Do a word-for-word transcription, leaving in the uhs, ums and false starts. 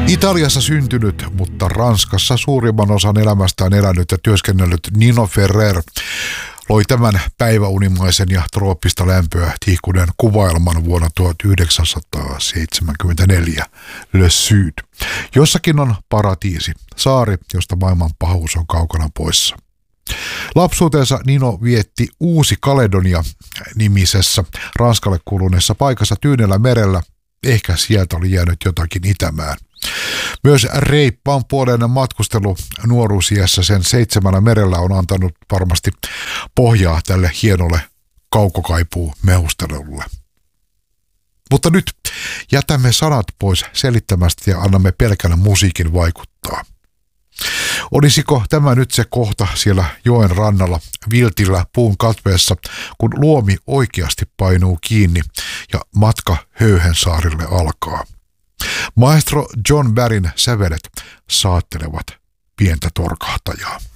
Italiassa syntynyt, mutta Ranskassa suurimman osan elämästään elänyt ja työskennellyt Nino Ferrer loi tämän päiväunimaisen ja trooppista lämpöä tihkuneen kuvaelman vuonna tuhatyhdeksänsataaseitsemänkymmentäneljä, Le Sud. Jossakin on paratiisi, saari, josta maailman pahuus on kaukana poissa. Lapsuutensa Nino vietti Uusi-Kaledonia-nimisessä Ranskalle kuuluneessa paikassa Tyynellä merellä. Ehkä sieltä oli jäänyt jotakin itämään. Myös reippaan puoleinen matkustelu nuoruusiässä sen seitsemällä merellä on antanut varmasti pohjaa tälle hienolle kaukokaipuu mehustelulle. Mutta nyt jätämme sanat pois selittämästä ja annamme pelkän musiikin vaikuttaa. Olisiko tämä nyt se kohta siellä joen rannalla viltillä puun katveessa, kun luomi oikeasti painuu kiinni ja matka Höyhensaarille alkaa? Maestro John Barryn sävelet saattelevat pientä torkahtajaa.